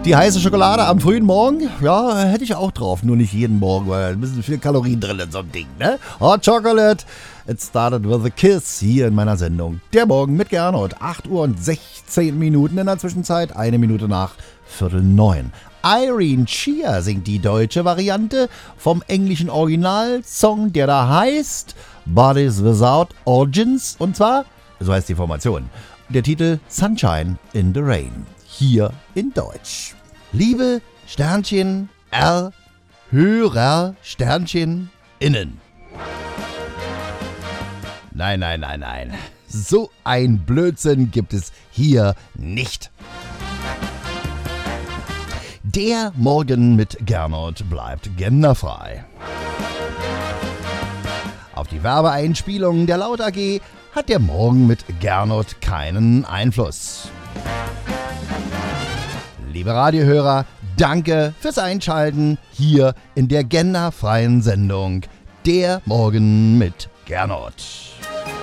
Die heiße Schokolade am frühen Morgen, ja, hätte ich auch drauf. Nur nicht jeden Morgen, weil da ein bisschen viel Kalorien drin in so einem Ding, ne? Hot Chocolate, it started with a kiss hier in meiner Sendung. Der Morgen mit Gernot, 8 Uhr und 16 Minuten in der Zwischenzeit, 1 Minute nach 8:45. Irene Chia singt die deutsche Variante vom englischen Originalsong, der da heißt Bodies Without Origins. Und zwar, so heißt die Formation, der Titel Sunshine in the Rain. Hier in Deutsch. Liebe Sternchen R, Hörer Sternchen innen. Nein. So ein Blödsinn gibt es hier nicht. Der Morgen mit Gernot bleibt genderfrei. Auf die Werbeeinspielungen der Laut AG hat der Morgen mit Gernot keinen Einfluss. Liebe Radiohörer, danke fürs Einschalten hier in der genderfreien Sendung Der Morgen mit Gernot.